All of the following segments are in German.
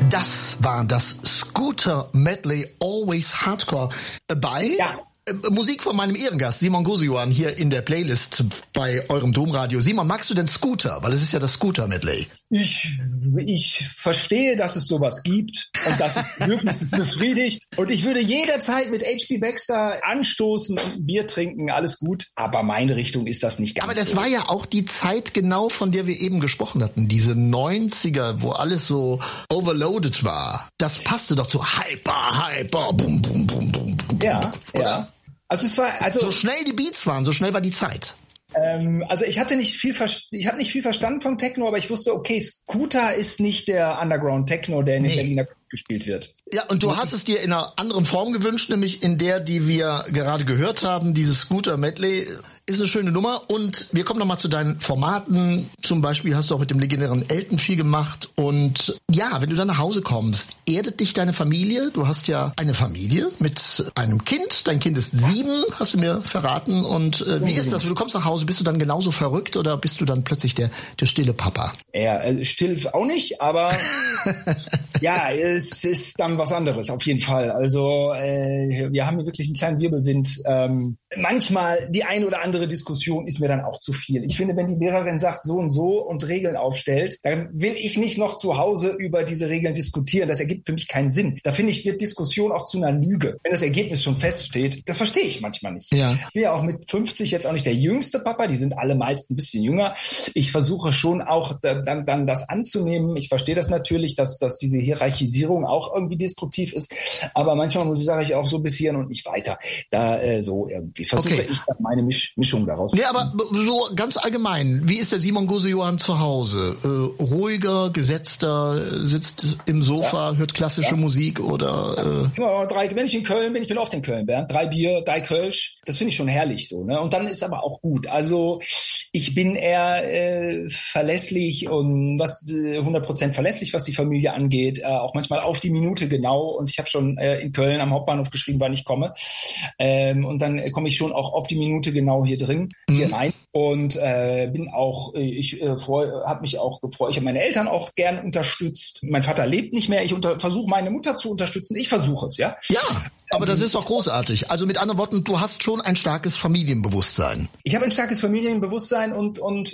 Das war das Scooter-Medley Always Hardcore bei Musik von meinem Ehrengast Simon Gosejohann hier in der Playlist bei eurem Domradio. Simon, magst du denn Scooter? Weil es ist ja das Scooter-Medley. Ich verstehe, dass es sowas gibt und dass es Bedürfnisse befriedigt. Und ich würde jederzeit mit H.P. Baxter anstoßen und ein Bier trinken, alles gut. Aber meine Richtung ist das nicht ganz so. Aber das war ja auch die Zeit genau, von der wir eben gesprochen hatten. Diese 90er, wo alles so overloaded war. Das passte doch zu Hyper, bum, bum, bum, bum. Ja, oder? ja. Also es war, so schnell die Beats waren, so schnell war die Zeit. Also ich hatte nicht viel verstanden vom Techno, aber ich wusste, okay, Scooter ist nicht der Underground Techno, der in den Berliner Clubs gespielt wird. Ja, und du hast es dir in einer anderen Form gewünscht, nämlich in der, die wir gerade gehört haben, dieses Scooter-Medley. Ist eine schöne Nummer und wir kommen nochmal zu deinen Formaten. Zum Beispiel hast du auch mit dem legendären Elton viel gemacht und ja, wenn du dann nach Hause kommst, erdet dich deine Familie? Du hast ja eine Familie mit einem Kind. Dein Kind ist 7, hast du mir verraten. Und wie ist das? Du kommst nach Hause, bist du dann genauso verrückt oder bist du dann plötzlich der stille Papa? Ja, still auch nicht, aber ja, es ist dann was anderes, auf jeden Fall. Also wir haben hier wirklich einen kleinen Wirbelwind. Manchmal die ein oder andere Diskussion ist mir dann auch zu viel. Ich finde, wenn die Lehrerin sagt so und so und Regeln aufstellt, dann will ich nicht noch zu Hause über diese Regeln diskutieren. Das ergibt für mich keinen Sinn. Da finde ich, wird Diskussion auch zu einer Lüge. Wenn das Ergebnis schon feststeht, das verstehe ich manchmal nicht. Ja. Ich bin ja auch mit 50 jetzt auch nicht der jüngste Papa, die sind alle meist ein bisschen jünger. Ich versuche schon auch dann das anzunehmen. Ich verstehe das natürlich, dass diese Hierarchisierung auch irgendwie destruktiv ist. Aber manchmal sage ich auch so bis hierhin und nicht weiter. Da so irgendwie versuche ich dann meine Mischung daraus. Ja, aber so ganz allgemein, wie ist der Simon Gosejohann zu Hause? Ruhiger, gesetzter, sitzt im Sofa, hört klassische Musik oder? Wenn ich in Köln bin, ich bin oft in Köln, Bernd, 3 Bier, 3 Kölsch, das finde ich schon herrlich so, ne? Und dann ist aber auch gut. Also ich bin eher verlässlich und 100% verlässlich, was die Familie angeht, auch manchmal auf die Minute genau. Und ich habe schon in Köln am Hauptbahnhof geschrieben, wann ich komme. Und dann komme ich schon auch auf die Minute genau hier rein und bin auch, ich habe mich auch gefreut, ich habe meine Eltern auch gern unterstützt. Mein Vater lebt nicht mehr, ich versuche meine Mutter zu unterstützen, ich versuche es, ja. Ja, aber das ist doch großartig. Also mit anderen Worten, du hast schon ein starkes Familienbewusstsein. Ich habe ein starkes Familienbewusstsein und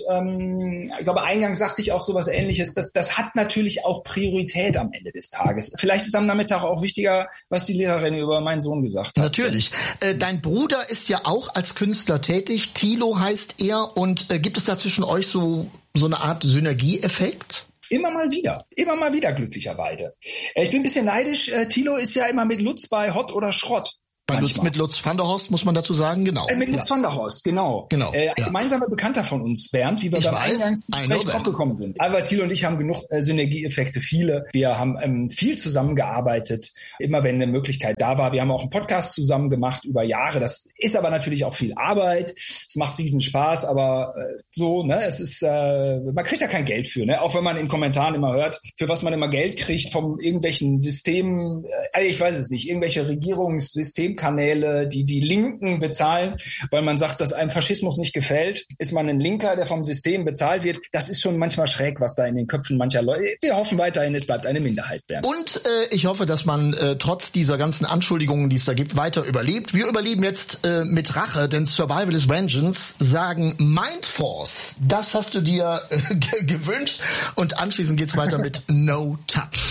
ich glaube, eingangs sagte ich auch sowas Ähnliches, das hat natürlich auch Priorität am Ende des Tages. Vielleicht ist am Nachmittag auch wichtiger, was die Lehrerin über meinen Sohn gesagt hat. Natürlich. Dein Bruder ist ja auch als Künstler tätig, Thilo heißt er und gibt es da zwischen euch so eine Art Synergieeffekt? Immer mal wieder glücklicherweise. Ich bin ein bisschen neidisch. Thilo ist ja immer mit Lutz bei Hot oder Schrott. Mit Lutz van der Horst muss man dazu sagen, genau. Mit Lutz van der Horst, genau. Gemeinsamer Bekannter von uns, Bernd, wie wir beim Eingangsgespräch draufgekommen sind. Aber Thilo und ich haben genug Synergieeffekte, viele. Wir haben viel zusammengearbeitet, immer wenn eine Möglichkeit da war. Wir haben auch einen Podcast zusammen gemacht über Jahre. Das ist aber natürlich auch viel Arbeit. Es macht riesen Spaß, aber es ist, man kriegt da kein Geld für, ne? Auch wenn man in Kommentaren immer hört, für was man immer Geld kriegt von irgendwelchen Systemen, ich weiß es nicht, irgendwelche Regierungssysteme, Kanäle, die Linken bezahlen, weil man sagt, dass einem Faschismus nicht gefällt, ist man ein Linker, der vom System bezahlt wird. Das ist schon manchmal schräg, was da in den Köpfen mancher Leute. Wir hoffen weiterhin, es bleibt eine Minderheit, Bernd. Und ich hoffe, dass man trotz dieser ganzen Anschuldigungen, die es da gibt, weiter überlebt. Wir überleben jetzt mit Rache, denn Survival is Vengeance sagen Mindforce. Das hast du dir gewünscht und anschließend geht's weiter mit No Touch.